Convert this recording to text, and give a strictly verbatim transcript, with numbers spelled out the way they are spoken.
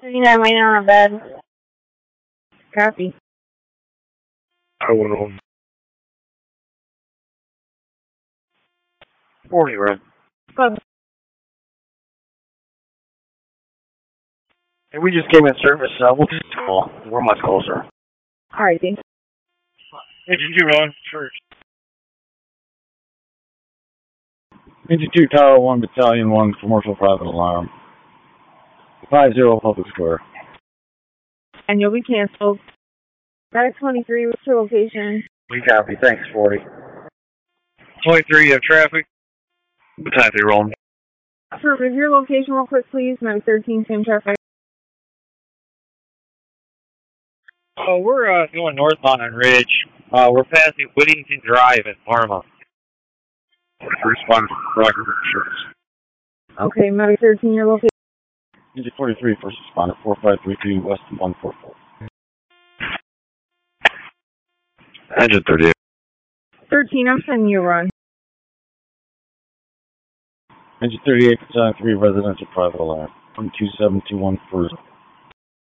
thirty-nine laying on a bed. Copy. I went on. forty, right? Close. Hey, we just came in service. Uh, we'll just call. We're much closer. All right, thanks. Engine two, Ron. First. Engine two, Tower one, Battalion one, Commercial Private Alarm. five zero Public Square. And you'll be canceled. Medic twenty-three, what's your location? We copy. Thanks, forty. twenty-three, you have traffic. Battalion three, rolling. Sure, give your location real quick, please. Medic thirteen, same traffic. Oh, we're uh, going northbound on Ridge. Uh, we're passing Whittington Drive in Parma. Respond to Roger Insurance. Okay, Medic thirteen, your location. Engine forty-three, first responder, four five three two, West one four four. Engine thirty-eight. thirteen, I'm sending you a run. Engine thirty-eight, Battalion three, Residential Private Alarm. one two seven two one, first.